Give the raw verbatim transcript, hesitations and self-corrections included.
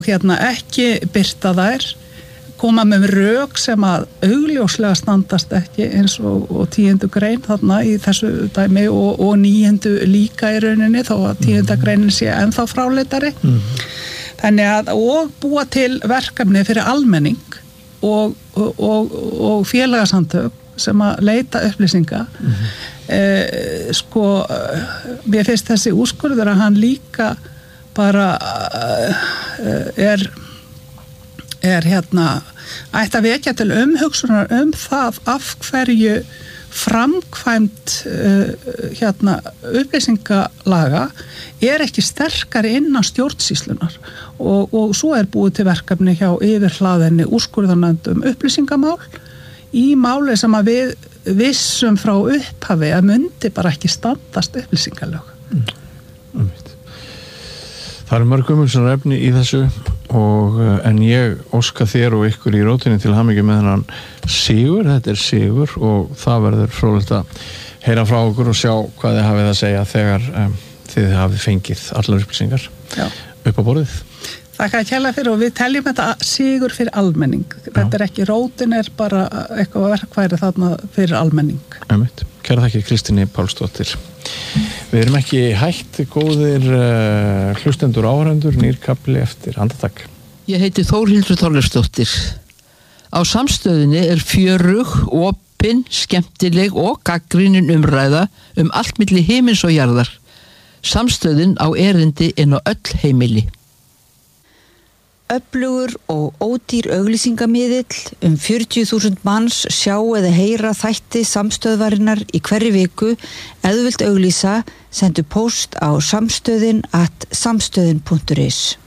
hérna ekki birta þær, koma með rök sem að augljóslega standast ekki eins og, og tíundu grein þarna í þessu dæmi og, og níundu líka í rauninni þó að tíunda greinin sé ennþá fráleitari. Mm. Þannig að og búa til verkefni fyrir almenning og, og, og, og félagasamtök sem að leita upplýsinga. Mm. Eh, sko, mér finnst þessi úrskurður að hann líka bara uh, er er hérna ætti að vekja til umhugsunar um það af hverju framkvæmt uh, hérna upplýsingalaga er ekki sterkari innan stjórnsýslunar og, og svo er búið til verkefni hjá yfirhlaðinni úrskurðarnefndum upplýsingamál í máli sem að við vissum frá upphafi að myndi bara ekki standast upplýsingalög. Mm. Það eru mörg umhugsunar efni í þessu og en ég óska þér og ykkur í rótinni til hamingju með þennan sigur, þetta er sigur og það verður fróðlegt að heyra frá okkur og sjá hvað þið hafið að segja þegar um, þið hafið fengið allar upplýsingar Já. Upp á borðið. Þakka kærlega fyrir og við teljum þetta sigur fyrir almenning. Já. Þetta er ekki rótin er bara eitthvað verkværi þarna fyrir almenning. Einmitt. Kæra þakkir Kristínu Pálsdóttir. Við erum ekki hætt góðir uh, hlustendur áhrendur, nýrkafli eftir andartak. Ég heiti Þórhildur Þorleifsdóttir. Á Samstöðinni er fjörug, opin, skemmtileg og gagnrýnin umræða um allt milli himins og jarðar. Samstöðin á erindi inn á öll heimili. Öflugur og ódýr auglýsingamiðill um fjörutíu þúsund manns sjá eða heyra þætti samstöðvarinnar í hverri viku. Ef þú vilt auglýsa, sendu post á samstöðin at samstöðin punktur is.